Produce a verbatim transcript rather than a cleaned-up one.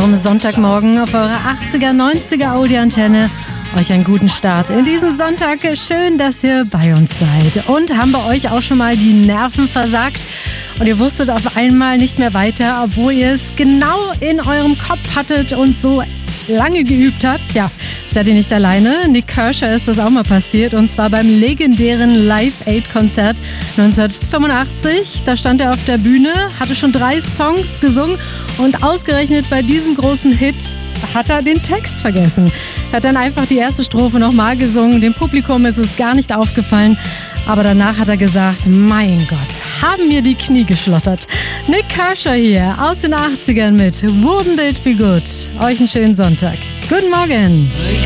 eurem Sonntagmorgen auf eurer achtziger, neunziger Audi-Antenne. Euch einen guten Start in diesen Sonntag. Schön, dass ihr bei uns seid. Und haben bei euch auch schon mal die Nerven versagt? Und ihr wusstet auf einmal nicht mehr weiter, obwohl ihr es genau in eurem Kopf hattet und so lange geübt habt? Ja, seid ihr nicht alleine. Nik Kershaw ist das auch mal passiert. Und zwar beim legendären Live-Aid-Konzert neunzehnhundertfünfundachtzig. Da stand er auf der Bühne, hatte schon drei Songs gesungen. Und ausgerechnet bei diesem großen Hit hat er den Text vergessen. Er hat dann einfach die erste Strophe nochmal gesungen. Dem Publikum ist es gar nicht aufgefallen. Aber danach hat er gesagt, mein Gott, haben mir die Knie geschlottert. Nik Kershaw hier aus den achtzigern mit Wouldn't It Be Good. Euch einen schönen Sonntag. Guten Morgen.